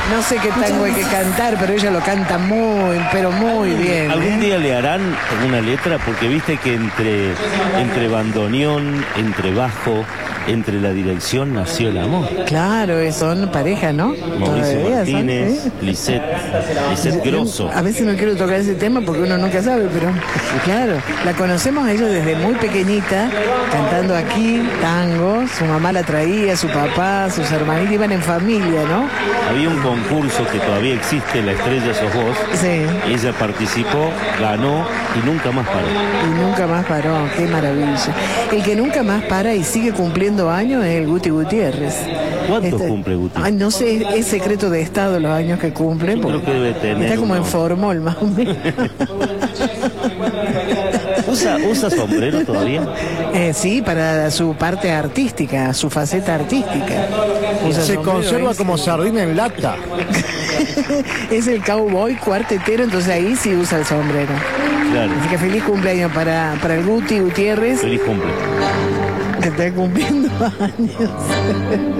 No sé qué tango hay que cantar, pero ella lo canta pero muy bien. Algún día le harán una letra, porque viste que entre bandoneón, entre bajo, entre la dirección nació el amor. Claro, son pareja, ¿no? Mauricio Todavía Martínez, son, Lisette Grosso. A veces no quiero tocar ese tema porque uno nunca sabe, pero claro, la conocemos a ella desde muy pequeñita, cantando aquí tango. Su mamá la traía, su papá, sus hermanitos iban en familia, ¿no? Había un concurso que todavía existe, La Estrella Sos Vos. Sí. Ella participó, ganó y nunca más paró. Y nunca más paró, qué maravilla. El que nunca más para y sigue cumpliendo años es el Guti Gutiérrez. ¿Cuántos cumple Guti? Ay, no sé, es secreto de Estado los años que cumple. Yo creo que debe tener. Está como en formol, más o menos. ¿Usa sombrero todavía? Sí, para su parte artística, su faceta artística. Se conserva como sardina en lata. Es el cowboy cuartetero, entonces ahí sí usa el sombrero. Claro. Así que feliz cumpleaños para el Guti Gutiérrez. Feliz cumple. Que está cumpliendo años.